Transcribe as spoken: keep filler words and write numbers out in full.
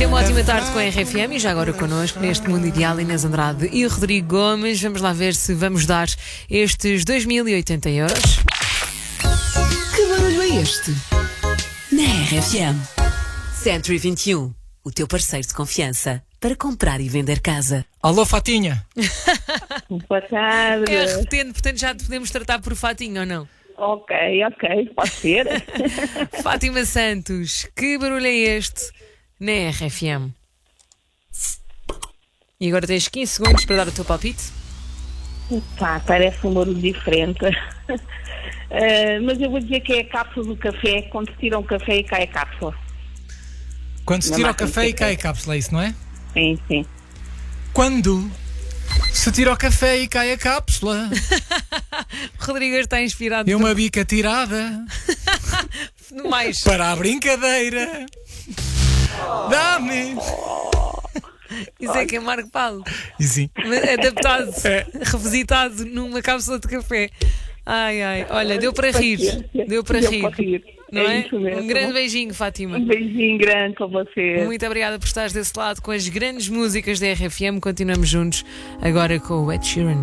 Tenha uma ótima tarde com a R F M e já agora connosco neste Mundo Ideal Inês Andrade e o Rodrigo Gomes. Vamos lá ver se vamos dar estes dois mil e oitenta euros. Que barulho é este? Na R F M. Century vinte e um, o teu parceiro de confiança para comprar e vender casa. Alô, Fatinha. Boa tarde. É repetente, portanto já te podemos tratar por Fatinho ou não? Ok, ok, pode ser. Fátima Santos, que barulho é este na R F M? E agora tens quinze segundos para dar o teu palpite. Pá, parece um barulho diferente. Uh, mas eu vou dizer que é a cápsula do café, quando se tira um café e cai a cápsula. Quando se Na tira o máquina de café e café. cai a cápsula, é isso, não é? Sim, sim. Quando se tira o café e cai a cápsula O Rodrigo está inspirado e uma bica tirada no mais. para a brincadeira. Dá-me. Isso é que é Marco Paulo. E sim. Adaptado, É. revisitado numa cápsula de café. Ai, ai. Olha, deu para rir. Paciência. Deu para Deu rir. para rir. Não É é? isso mesmo. Um grande beijinho, Fátima. Um beijinho grande para você. Muito obrigada por estares desse lado com as grandes músicas da R F M. Continuamos juntos agora com o Ed Sheeran.